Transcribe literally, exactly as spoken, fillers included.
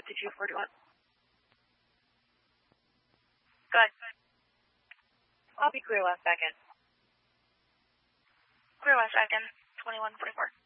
to two forty-one. Go ahead. I'll be clear last second. Clear last second, twenty-one forty-four.